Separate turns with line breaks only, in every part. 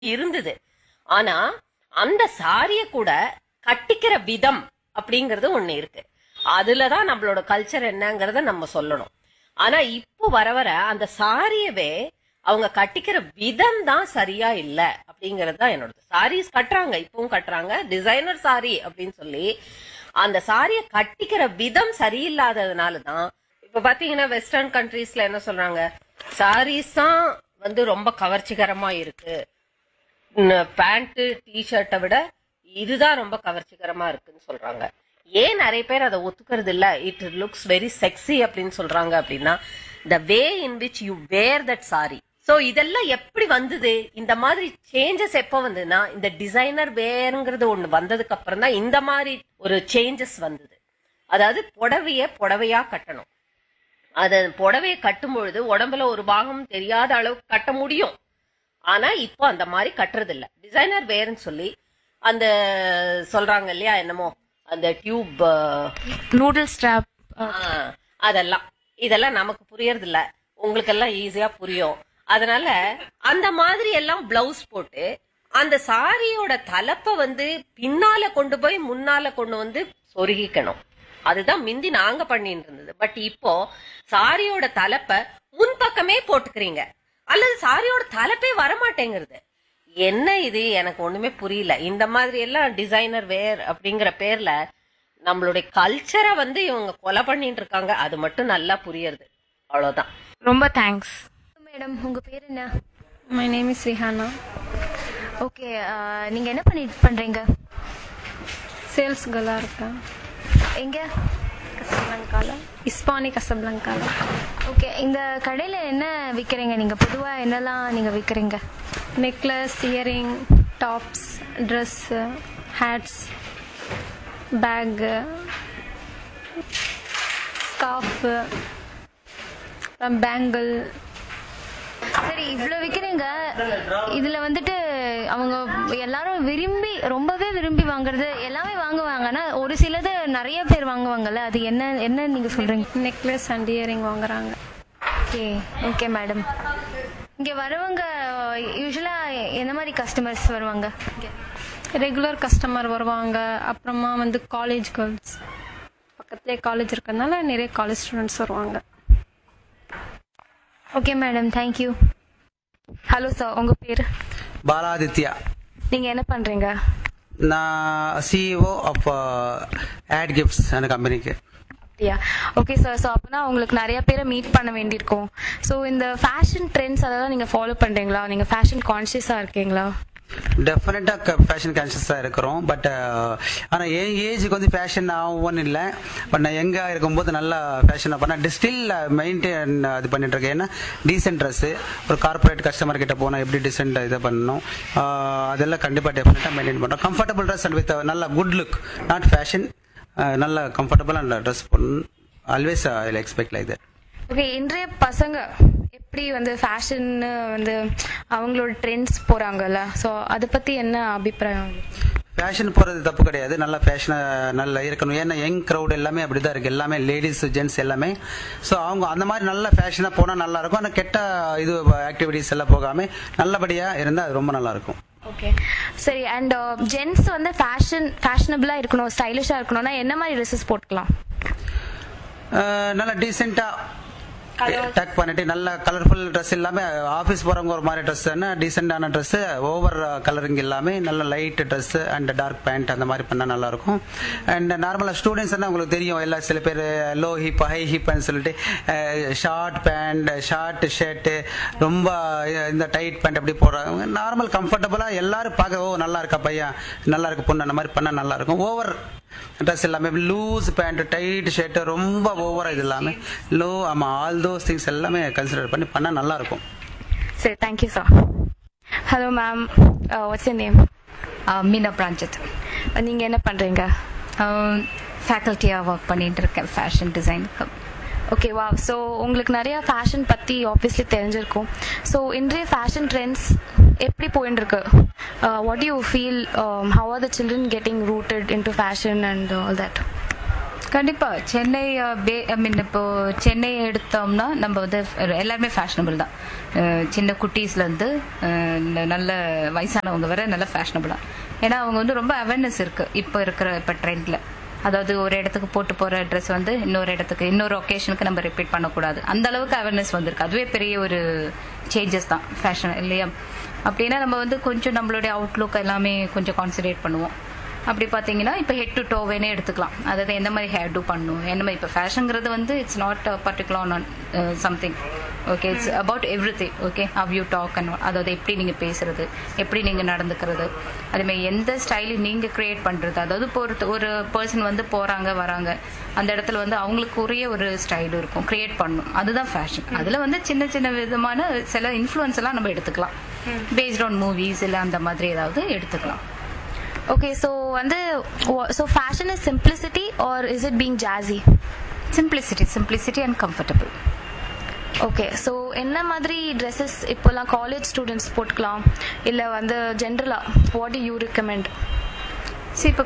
இருந்தது. ஆனா அந்த சாரிய கூட கட்டிக்கிற விதம் அப்படிங்கறது ஒண்ணு இருக்கு. அதுலதான் நம்மளோட கல்ச்சர் என்னங்கறத நம்ம சொல்லணும். ஆனா இப்போ வர வர அந்த சாரியவே அவங்க கட்டிக்கிற விதம் தான் சரியா இல்ல அப்படிங்கறது தான் என்னோட. சாரீஸ் கட்டுறாங்க, இப்பவும் கட்டுறாங்க, டிசைனர் சாரி அப்படின்னு சொல்லி அந்த சாரிய கட்டிக்கிற விதம் சரியில்லாததுனாலதான் இப்ப பாத்தீங்கன்னா வெஸ்டர்ன் கண்ட்ரீஸ்ல என்ன சொல்றாங்க, சாரீஸ் தான் ரொம்ப கவர்ச்சிகரமா இருக்கு, பேண்ட் டிஷர்ட்டை விட இதுதான் ரொம்ப கவர்ச்சிகரமா இருக்குன்னு சொல்றாங்க. ஏன் நிறைய பேர் அதை ஒத்துக்கிறது இல்ல, இட் லுக்ஸ் வெரி செக்ஸி அப்படின்னு சொல்றாங்க அப்படின்னா, த வே in which you where that sorry. So இதெல்லாம் எப்படி வந்தது, இந்த மாதிரி சேஞ்சஸ் எப்ப வந்ததுன்னா இந்த டிசைனர் வேர்ங்கிறது ஒண்ணு வந்ததுக்கு அப்புறம் தான் இந்த மாதிரி ஒரு சேஞ்சஸ் வந்தது. அதாவது புடவையா கட்டணும். அது புடவையை கட்டும் பொழுது உடம்புல ஒரு பாகம் தெரியாத அளவுக்கு கட்ட முடியும். ஆனா இப்போ அந்த மாதிரி கட்டுறது இல்ல, டிசைனர் வேர்ன்னு சொல்லி அந்த சொல்றாங்க இல்லையா, என்னமோ அந்த டியூப்
நூடுல் ஸ்ட்ராப்,
இதெல்லாம் நமக்கு புரியறது இல்ல, உங்களுக்கு எல்லாம் ஈஸியா புரியும். அதனால அந்த மாதிரி எல்லாம் பிளவுஸ் போட்டு அந்த சாரியோட தலைப்ப பின்னால கொண்டு போய் முன்னால கொண்டு சொருகிக்கணும். அதுதான் மிந்தி நாங்க பண்ணிட்டு இருந்தது. பட் இப்போ சாரியோட தலைப்ப முன்பக்கமே போட்டுக்கிறீங்க, அல்லது சாரியோட தலைப்பே வரமாட்டேங்கிறது. என்ன இது, எனக்கு ஒண்ணுமே புரியல. இந்த மாதிரி எல்லாம் டிசைனர் வேர் அப்படிங்கிற பேர்ல நம்மளுடைய கல்ச்சரை இவங்க கொலை பண்ணிட்டு இருக்காங்க. அது மட்டும் நல்லா புரியுது, அவ்வளவுதான்.
ரொம்ப தேங்க்ஸ்
மேடம். உங்க பேர் என்ன?
My name is Rihanna.
Okay, நீங்க என்ன பண்றீங்க?
சேல்ஸ் கேர்லா இருக்கேன்.
எங்க?
கசப்லங்கால, இஸ்பானி கசப்லங்கால.
ஓகே, இந்த கடையில என்ன விக்கிறீங்க நீங்க? பொதுவா என்னெல்லாம் நீங்க விக்கிறீங்க?
Necklace, earring, tops, dress, hats, back, scarf, bangle.
சரி, இவ்வளவு விக்கிறீங்க. இதுல அவங்க எல்லாரும் ரொம்பவே விரும்பி வாங்குறது எல்லாமே வாங்குவாங்கன்னா ஒரு சிலது நிறைய பேர் வாங்குவாங்கல்ல, அது என்ன நீங்க சொல்றீங்க?
நெக்லஸ் அண்ட் இயரிங் வாங்குறாங்க.
Okay okay madam. இங்க வரவங்க யூஸ்வலா என்ன மாதிரி கஸ்டமர்ஸ் வருவாங்க?
ரெகுலர் கஸ்டமர் வருவாங்க, அப்புறமா காலேஜ் கேர்ள்ஸ், பக்கத்துலேயே காலேஜ் இருக்கிறதுனால நிறைய காலேஜ் ஸ்டூடெண்ட்ஸ் வருவாங்க.
Okay madam, thank you.
Hello sir, உங்க பேரு?
பாலாதித்யா.
நீங்க என்ன பண்றீங்க?
நான் சிஇஓ ஆஃப் ஆட் கிஃப்ட்ஸ் அந்த கம்பெனிக்கு.
அப்படியா? Okay sir. ஸோ அப்போனா உங்களுக்கு நிறைய பேரை மீட் பண்ண வேண்டியிருக்கும். ஸோ இந்த ஃபேஷன் ட்ரெண்ட்ஸ் அதெல்லாம் நீங்க ஃபாலோ பண்றீங்களா? நீங்க ஃபேஷன் கான்ஷியஸா இருக்கீங்களா?
டெஃபினட்டாக ஃபேஷன் கான்ஷியஸாக இருக்கிறோம். பட் ஆனால் என் ஏஜுக்கு ஃபேஷன் ஆகும்னு இல்லை. பட் நான் எங்கே இருக்கும்போது நல்லா ஃபேஷனாக பண்ணேன், ஸ்டில் மெயின்டைன் இது பண்ணிட்டு இருக்கேன். ஏன்னா டீசென்ட் ட்ரெஸ்ஸு, ஒரு கார்பரேட் கஸ்டமர் கிட்ட போனால் எப்படி டீசென்ட் இதை பண்ணணும், அதெல்லாம் கண்டிப்பாக டெஃபினட்டாக மெயின்டைன் பண்ணுறோம். கம்ஃபர்டபுள் ட்ரெஸ் அண்ட் வித் நல்ல குட் லுக், நாட் ஃபேஷன், நல்ல கம்ஃபர்டபுள் அண்ட் ட்ரெஸ் பண்ணணும். Always I will expect like that.
Okay, இன்றைய பசங்க எப்படி ஃபேஷன் அவங்களோட ட்ரெண்ட்ஸ் போறாங்கல்ல, ஸோ அதை பத்தி என்ன அபிப்பிராயம்?
ஃபேஷன் போகிறது தப்பு கிடையாது, நல்லா ஃபேஷனாக நல்லா இருக்கணும். ஏன்னா யங் க்ரௌட் எல்லாமே அப்படி தான் இருக்குது, எல்லாமே லேடிஸ் ஜென்ட்ஸ் எல்லாமே. ஸோ அவங்க அந்த மாதிரி நல்ல ஃபேஷனாக போனால் நல்லாயிருக்கும். ஆனால் கெட்ட இது ஆக்டிவிட்டீஸ் எல்லாம் போகாமல் நல்லபடியாக இருந்தால் அது ரொம்ப நல்லாயிருக்கும்.
ஓகே சரி. அண்ட் ஜென்ட்ஸ் ஃபேஷனபிளா இருக்கணும், ஸ்டைலிஷா இருக்கணும்னா என்ன மாதிரி ட்ரெஸ்ஸஸ் போட்டுக்கலாம்?
நல்லா டீசெண்டாக டக் பண்ணிட்டு நல்ல கலர்ஃபுல் ட்ரெஸ் இல்லாமல் ஆஃபீஸ் போகிறவங்க ஒரு மாதிரி ட்ரெஸ், டீசெண்டான ட்ரெஸ்ஸு, ஓவர் கலரிங் இல்லாமல் நல்ல light dress and dark pant அந்த மாதிரி பண்ணால் நல்லாயிருக்கும். அண்ட் நார்மலாக ஸ்டூடெண்ட்ஸ் உங்களுக்கு தெரியும், எல்லா சில பேர் லோ ஹிப் ஹை ஹிப்னு சொல்லிட்டு ஷார்ட் பேண்ட், ஷார்ட் ஷர்ட்டு, ரொம்ப இந்த டைட் பேண்ட் அப்படி போடுறாங்க. நார்மல் கம்ஃபர்டபுளாக எல்லாரும் பார்க்க, ஓ நல்லா இருக்கா பையன், நல்லா இருக்கு பொண்ணு, அந்த மாதிரி பண்ணால் நல்லாயிருக்கும். ஓவர் ட்ரெஸ் எல்லாமே லூஸ் பேண்ட், டைட் ஷர்ட்டு, ரொம்ப ஓவராக இது எல்லாமே லோ, ஆமாம், ஆல் தோஸ் திங்ஸ் எல்லாமே கன்சிடர் பண்ணி பண்ணால் நல்லாயிருக்கும்.
சரி, thank you sir. Hello ma'am, what's your name?
Meena பிராஞ்சித்.
நீங்கள் என்ன பண்ணுறீங்க?
ஃபேக்கல்ட்டியாக ஒர்க் பண்ணிட்டு இருக்கேன் ஃபேஷன் டிசைனுக்கு.
ஓகே வா. ஸோ உங்களுக்கு நிறையா ஃபேஷன் பற்றி ஆப்வியஸ்லி தெரிஞ்சிருக்கும். ஸோ இன்றைய ஃபேஷன் ட்ரெண்ட்ஸ் எப்படி போயின்னு இருக்கு? What you feel, how are the children getting rooted in to fashion and all that?
கண்டிப்பா சென்னை ஐ மீன் இப்போ சென்னை எடுத்தோம்னா நம்ம வந்து எல்லாருமே ஃபேஷனபிள் தான். சின்ன குட்டீஸ்ல இருந்து நல்ல வயசானவங்க வரை நல்ல ஃபேஷனபிள் தான். ஏன்னா அவங்க வந்து ரொம்ப அவேர்னஸ் இருக்கு இப்போ ட்ரெண்ட்ல. அதாவது ஒரு இடத்துக்கு போட்டு போற ட்ரெஸ் வந்து இன்னொரு ஒகேஷனுக்கு நம்ம ரிப்பீட் பண்ணக்கூடாது, அந்த அளவுக்கு அவேர்னஸ் வந்திருக்கு. அதுவே பெரிய ஒரு சேஞ்சஸ் தான் ஃபேஷன் இல்லையா? அப்படின்னா நம்ம வந்து கொஞ்சம் நம்மளுடைய அவுட்லுக் எல்லாமே கொஞ்சம் கான்சன்ட்ரேட் பண்ணுவோம். அப்படி பார்த்தீங்கன்னா இப்போ ஹெட் டு டோவேனே எடுத்துக்கலாம். அதாவது எந்த மாதிரி ஹேர் டூ பண்ணணும், என்ன மாதிரி இப்போ ஃபேஷனுங்கிறது வந்து it's not particular on something. Okay, it's about every thing. Okay, how you talk and அதாவது எப்படி நீங்கள் பேசுறது, எப்படி நீங்கள் நடந்துக்கிறது, அதேமாதிரி எந்த ஸ்டைலு நீங்கள் கிரியேட் பண்ணுறது. அதாவது இப்போ ஒரு பர்சன் வந்து போகிறாங்க வராங்க, அந்த இடத்துல வந்து அவங்களுக்கு உரிய ஒரு ஸ்டைல் இருக்கும், கிரியேட் பண்ணணும். அதுதான் ஃபேஷன். அதில் வந்து சின்ன சின்ன விதமான சில இன்ஃப்ளூயன்ஸ் எல்லாம் நம்ம எடுத்துக்கலாம், பேஸ்ட் ஆன் மூவிஸ் இல்லை அந்த மாதிரி ஏதாவது எடுத்துக்கலாம்.
Okay, so fashion is simplicity or is it being jazzy?
Simplicity and comfortable.
Okay, so என்ன மாதிரி ட்ரெஸ்ஸஸ் இப்போலாம் காலேஜ் ஸ்டூடெண்ட்ஸ் போட்டுக்கலாம், இல்லை வந்து ஜென்ரலாக வாட் டு யூ ரெக்கமெண்ட்?
இப்போ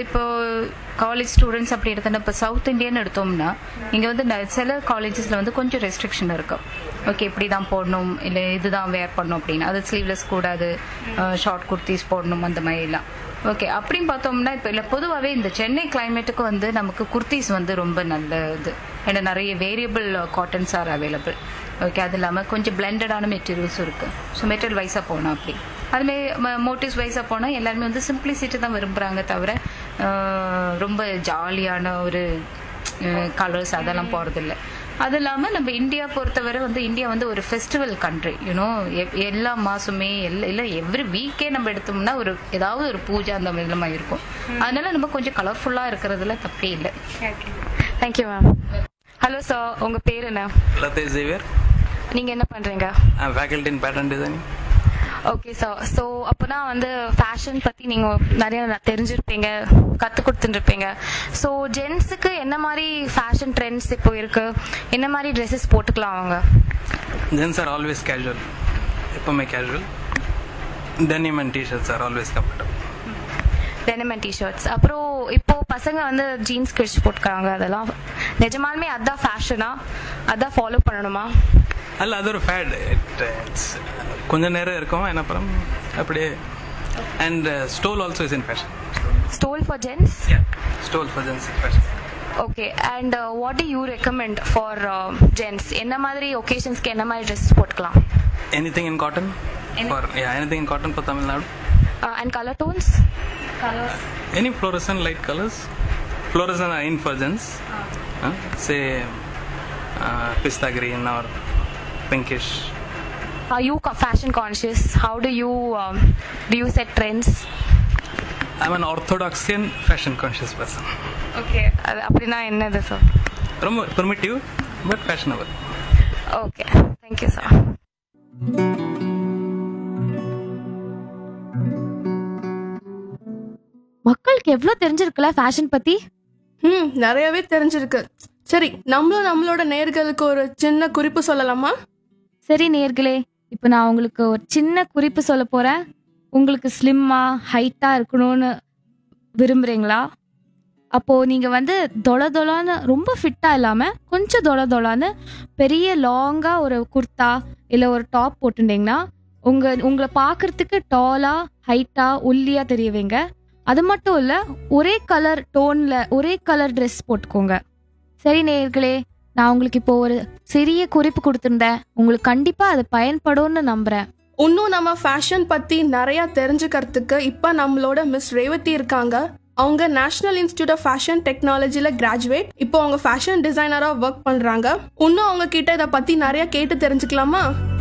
காலேஜ் ஸ்டூடெண்ட்ஸ் அப்படி எடுத்தோம்னா இப்போ சவுத் இந்தியன் எடுத்தோம்னா இங்கே வந்து சில காலேஜஸில் வந்து கொஞ்சம் ரெஸ்ட்ரிக்ஷன் இருக்கும். ஓகே, இப்படி தான் போடணும், இல்லை இதுதான் வேர் பண்ணணும் அப்படின்னு. அது ஸ்லீவ்லெஸ் கூடாது, ஷார்ட் குர்த்திஸ் போடணும், அந்த மாதிரிலாம். ஓகே, அப்படின்னு பார்த்தோம்னா இப்போ இல்லை பொதுவாகவே இந்த சென்னை கிளைமேட்டுக்கு வந்து நமக்கு குர்த்திஸ் வந்து ரொம்ப நல்ல இது. ஏன்னா நிறைய variable cottons are available. Okay, அது இல்லாமல் கொஞ்சம் பிளெண்டடான மெட்டீரியல்ஸும் இருக்குது. ஸோ மெட்டீரியல் வைஸாக போனோம் அப்படி. அதுமாரி மோட்டிவ்ஸ் வைஸாக போனால் எல்லாருமே வந்து சிம்பிளிசிட்டி தான் விரும்புகிறாங்க தவிர ரொம்ப ஜாலியான ஒரு கலர்ஸ் அதெல்லாம் போகிறதில்ல. அது இல்லாமல் நம்ம இந்தியா பொறுத்தவரை வந்து இந்தியா வந்து ஒரு ஃபெஸ்டிவல் கண்ட்ரி. யூனோ, எல்லா மாதமே இல்லை எவ்ரி வீக்கே நம்ம எடுத்தோம்னா ஏதாவது ஒரு பூஜை அந்த மாதிரிலாம் இருக்கும். அதனால நம்ம கொஞ்சம் கலர்ஃபுல்லாக இருக்கிறதுல தப்பே இல்லை.
Thank you ma'am. ஹலோ சார், உங்கள் பேர் என்ன?
லதேஷ் ஜேவியர்.
நீங்கள் என்ன பண்ணுறீங்க?
ஐ அம் ஃபேக்கல்டி இன் pattern designing.
Okay sir, so அப்போனா வந்து ஃபேஷன் பற்றி நீங்கள் நிறைய தெரிஞ்சிருப்பீங்க, கற்றுக் கொடுத்துருப்பீங்க. ஸோ ஜென்ஸுக்கு என்ன மாதிரி ஃபேஷன் ட்ரெண்ட்ஸ் இப்போ இருக்குது, என்ன மாதிரி ட்ரெஸ்ஸஸ் போட்டுக்கலாம் அவங்க?
ஜென்ஸ் ஆர் ஆல்வேஸ் கேஷுவல், எப்பவுமே casual. Denim and T-shirts are always comfortable.
Denim and T-shirts. அப்புறம் இப்போ பசங்க வந்து ஜீன்ஸ் கிழிச்சு போட்டுக்கிறாங்க, அதெல்லாம் நிஜமாலுமே அதான் ஃபேஷனா, அதான் ஃபாலோ பண்ணணுமா?
அல்ல, அது ஒரு ஃபேட். இட்ஸ் கொஞ்சம் நேரம் இருக்கும், என்ன அப்புறம் அப்படியே. And stole also is in fashion.
Stole for gents?
Stole for gents in fashion.
Okay, and what to you recommend for gents? என்ன மாதிரி ஒகேஷன்ஸ்க்கு என்ன மாதிரி ட்ரெஸ் போட்டுக்கலாம்?
Anything in cotton anything in cotton for Tamil Nadu.
And color tones?
Any fluorescent light colors. Fluorescent are in for gents. Say pista green or pinkish.
Are you fashion conscious? How do you set trends?
I'm an orthodoxian fashion conscious person.
Okay, அப்படினா என்னது sir?
ரொம்ப primitive but fashionable.
Okay, thank you sir.
மக்களுக்கு எவ்வளவு தெரிஞ்சிருக்குல்ல fashion பத்தி?
நிறையவே தெரிஞ்சிருக்கு. சரி, நம்மளோட நேயர்களுக்கு ஒரு சின்ன குறிப்பு சொல்லலாமா?
சரி நேயர்களே, இப்போ நான் உங்களுக்கு ஒரு சின்ன குறிப்பு சொல்ல போறேன். உங்களுக்கு ஸ்லிம்மா ஹைட்டா இருக்கணும்னு விரும்புறீங்களா? அப்போ நீங்க வந்து தொளன்னு ரொம்ப ஃபிட்டா இல்லாம கொஞ்சம் தொளன்னு பெரிய லாங்கா ஒரு குர்தா இல்ல ஒரு டாப் போட்டுட்டீங்கன்னா உங்களை பார்க்கறதுக்கு டாலா ஹைட்டா ஒல்லியா தெரியவீங்க. அது மட்டும் இல்ல, ஒரே கலர் டோன்ல ஒரே கலர் ட்ரெஸ் போட்டுக்கோங்க. சரி நேயர்களே, நான் உங்களுக்கு இப்போ ஒரு சிறிய குறிப்பு கொடுத்துருந்தேன். உங்களுக்கு கண்டிப்பா அது பயன்படும்னு நம்புறேன்.
இன்னும் நம்ம ஃபேஷன் பத்தி நிறைய தெரிஞ்சுக்கிறதுக்கு இப்ப நம்மளோட மிஸ் ரேவதி இருக்காங்க. அவங்க national institute of fashion டெக்னாலஜில graduate. இப்போ அவங்க ஃபேஷன் டிசைனரா ஒர்க் பண்றாங்க. இன்னும் அவங்க கிட்ட இதை பத்தி நிறைய கேட்டு தெரிஞ்சுக்கலாமா?